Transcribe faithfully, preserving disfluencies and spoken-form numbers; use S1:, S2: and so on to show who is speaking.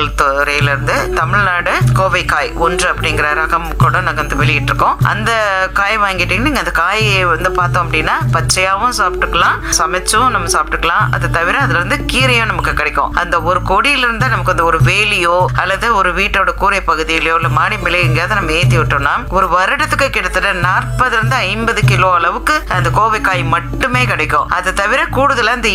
S1: துறையில இருந்து தமிழ்நாடு கோவைக்காய் ஒன்று அப்படிங்கிற ரகம் கூட நாங்க வந்து வெளியிட்டிருக்கோம். அந்த காய் வாங்கிட்டீங்கன்னா நீங்க அந்த காயை வந்து பார்த்தோம் அப்படின்னா பச்சையாவும் சாப்பிட்டுக்கலாம், சமைச்சும் நம்ம சாப்பிட்டுக்கலாம். அது தவிர அதுல இருந்து கீரையும் நமக்கு கிடைக்கும். அந்த ஒரு கொடியில இருந்து நமக்கு அந்த ஒரு வேலியோ அல்லது ஒரு வீட்டோட கூரை பகுதியிலயோ இல்ல மாடி மேலே எங்கேயாவது நம்ம ஏத்தி விட்டோம்னா ஒரு வருடத்துக்கு கிட்டத்தட்ட நாற்பதுல இருந்து ஐம்பது கிலோ அளவுக்கு அந்த கோவைக்காய் மட்டுமே கிடைக்கும். அது தவிர கூடுதலா இந்த